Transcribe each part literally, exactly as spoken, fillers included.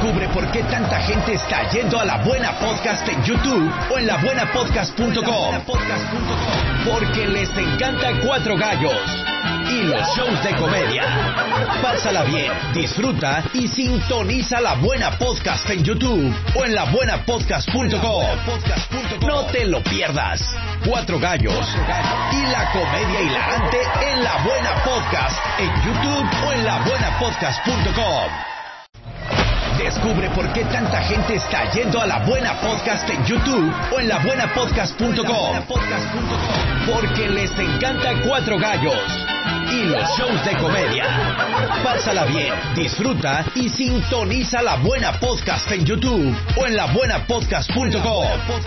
Descubre por qué tanta gente está yendo a La Buena Podcast en YouTube o en la buena podcast punto com. Porque les encanta Cuatro Gallos y los shows de comedia. Pásala bien, disfruta y sintoniza La Buena Podcast en YouTube o en la buena podcast punto com. No te lo pierdas. Cuatro Gallos y la comedia hilarante en La Buena Podcast en YouTube o en la buena podcast punto com. Descubre por qué tanta gente está yendo a La Buena Podcast en YouTube o en la buena podcast punto com. Porque les encanta Cuatro Gallos y los shows de comedia. Pásala bien, disfruta y sintoniza La Buena Podcast en YouTube o en la buena podcast punto com.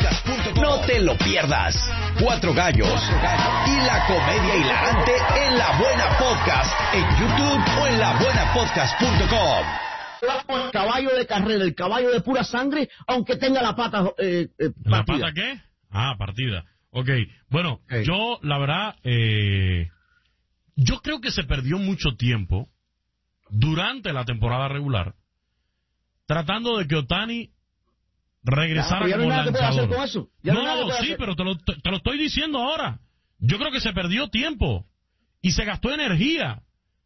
No te lo pierdas. Cuatro Gallos y la comedia hilarante en La Buena Podcast en YouTube o en la buena podcast punto com. El caballo de carrera, el caballo de pura sangre, aunque tenga la pata eh, eh, ¿La pata qué? Ah, partida. Ok, bueno, hey. yo, la verdad, eh, yo creo que se perdió mucho tiempo durante la temporada regular tratando de que Ohtani regresara ya, como no lanzador. Con eso. Ya no, no, no sí, hacer. pero te lo, te, te lo estoy diciendo ahora. Yo creo que se perdió tiempo y se gastó energía.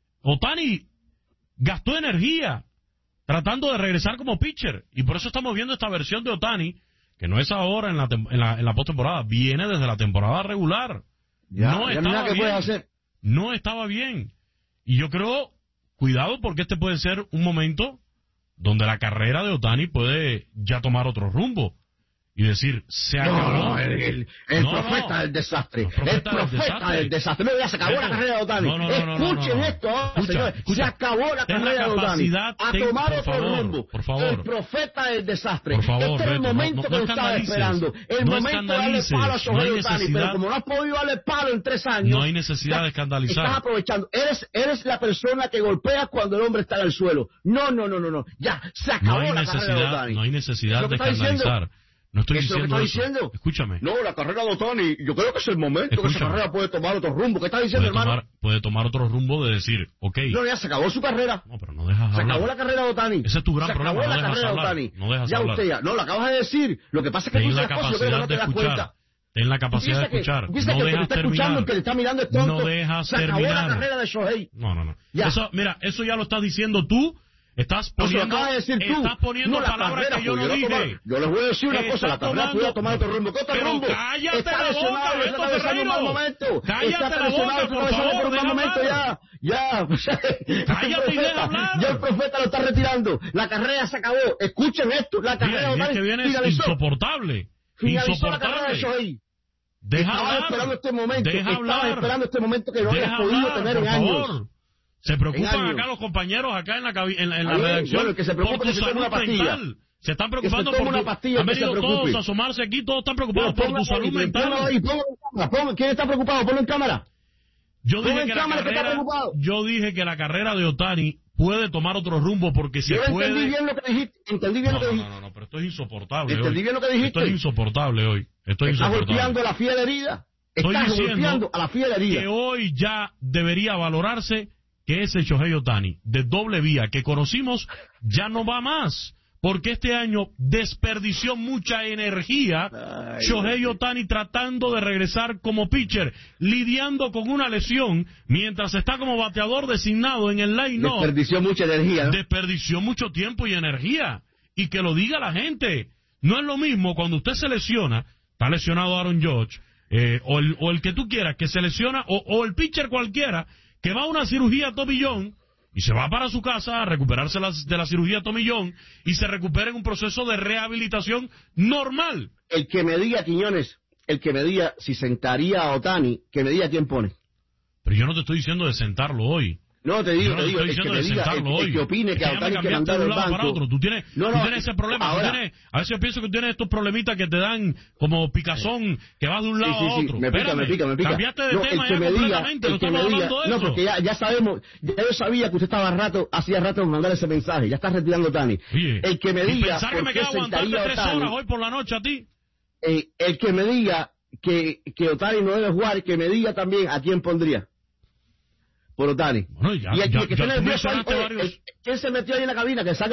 Ohtani gastó energía tratando de regresar como pitcher, y por eso estamos viendo esta versión de Ohtani, que no es ahora en la, en la, en la postemporada, viene desde la temporada regular. Ya, no ya estaba que bien, hacer. no estaba bien, y yo creo, cuidado, porque este puede ser un momento donde la carrera de Ohtani puede ya tomar otro rumbo, y decir, se acabó. No, no, el, el, el no, profeta no. del desastre. Profeta el profeta del desastre. del desastre. No, ya se acabó Esto, la carrera de Ohtani. No, no, no, no, Escuchen no, no. esto, Escucha, señores. escucha. Se acabó la Ten carrera la de Ohtani. A ten, tomar por otro favor, rumbo. Por favor. El profeta del desastre. Por favor, este era el Beto, momento no, no, que no estaba esperando. El no momento de darle palo a Shohei no Ohtani. Pero como no has podido darle palo en tres años. No hay necesidad de escandalizar. Estás aprovechando. Eres, eres la persona que golpea cuando el hombre está en el suelo. No, no, no, no, no. Ya, se acabó no hay la necesidad, carrera de Ohtani. No hay necesidad de escandalizar. No estoy ¿Eso diciendo que eso. está diciendo? Escúchame. No, la carrera de Ohtani, yo creo que es el momento Escúchame. que esa carrera puede tomar otro rumbo. ¿Qué está diciendo, puede hermano? Tomar, puede tomar otro rumbo de decir, ok. No, ya se acabó su carrera. No, pero no dejas se hablar. Se acabó la carrera de Ohtani. Ese es tu gran se problema. Se acabó no la carrera hablar. de Ohtani. No dejas ya hablar. usted ya. No, lo acabas de decir. Lo que pasa es que Ten tú la dices cosas, capacidad pero no te de das escuchar. cuenta. Ten la capacidad de escuchar. Que, no que dejas está terminar. Escuchando, el que le está mirando es tonto. No dejas se terminar. Se acabó la carrera de Shohei. No, no, no. Ya. Eso, mira, eso ya lo estás diciendo tú. Estás poniendo, de decir tú. estás poniendo no, palabras carrera, que yo no yo dije. Tomar, yo les voy a decir una Está cosa, la carrera tomando, puede tomar otro rumbo. ¿Qué otro pero rumbo? cállate está la lesionado, boca, está Beto atravesando un mal Ferreiro. momento. Cállate está la boca, lesionado, por está favor, por un mal deja momento, hablar. ya, ya. Cállate y deja hablar. Ya el profeta lo está retirando. La carrera se acabó. Escuchen esto, la carrera Mira, de que viene finalizó. insoportable. Finalizó la carrera de Insoportable. Shohei. Deja Estabas hablar. esperando este momento. Deja Estabas hablar. esperando este momento que no Deja habías podido hablar, tener por en años. favor. Se preocupan años. acá los compañeros acá en la, cabi- en la, en la Bien, redacción bueno, que se preocupe por que tu se tome salud una pastilla. mental. Se están Que se preocupando tome por una tu... pastilla, Han que se venido preocupe. todos a asomarse aquí, todos están preocupados Pero por tu salud ahí, mental. ponlo ahí, ponlo en cámara, ponlo. ¿Quién está preocupado? Ponlo en cámara. Yo Ponlo dije, en que la cámara que está carrera, preocupado. yo dije que la carrera de Ohtani puede tomar otro rumbo porque se Yo puede... entendí bien lo que dijiste. Entendí bien No, lo que no, dijiste. no, no, pero esto es insoportable Entendí hoy. bien lo que dijiste. Esto es insoportable hoy. Esto es Estás insoportable. golpeando la fiel herida. Estoy Estás diciendo golpeando a la fiel herida. que hoy ya debería valorarse que ese Shohei Ohtani de doble vía que conocimos ya no va más. Porque este año desperdició mucha energía Ay, Shohei Ohtani tratando de regresar como pitcher, lidiando con una lesión mientras está como bateador designado en el line-up. Desperdició mucha energía, ¿no? Desperdició mucho tiempo y energía. Y que lo diga la gente. No es lo mismo cuando usted se lesiona, está lesionado Aaron Judge, eh, o, el, o el que tú quieras, que se lesiona, o, o el pitcher cualquiera, que va a una cirugía tomillón, y se va para su casa a recuperarse las, de la cirugía tomillón, y se recupera en un proceso de rehabilitación normal. El que me diga, Quiñones, el que me diga si sentaría a Ohtani, que me diga quién pone. Pero yo no te estoy diciendo de sentarlo hoy. No, te digo, Yo no te digo, estoy el que diciendo me de diga, sentarlo el, el hoy. que opine Es que a ya me Ohtani hay que cambiaste de mandarlo un al lado para banco. otro. Tú tienes, No, tú no, tienes ese problema. ahora- Tú tienes, a veces yo pienso que tú tienes estos problemitas que te dan como picazón, que vas de un lado Sí, sí, a sí, otro. me pica, Espérame, me pica, me pica. Cambiaste de No, tema el que ya me diga, completamente, no el que estamos me diga, hablando de no, eso. porque ya, ya sabemos, ya yo sabía que usted estaba rato, hacía rato de mandar ese mensaje, ya está retirando a Ohtani. Oye, El que me y diga pensar que por me qué queda aguantarte sentaría a tres horas Ohtani, hoy por la noche a ti. eh, el que me diga que, que Ohtani no debe jugar, que me diga también a quién pondría. Por Ohtani. Bueno, ya, y el ya, que ya tiene tú el beso ahí, mencionaste oye, varios... el- ¿quién se metió ahí en la cabina? Que salga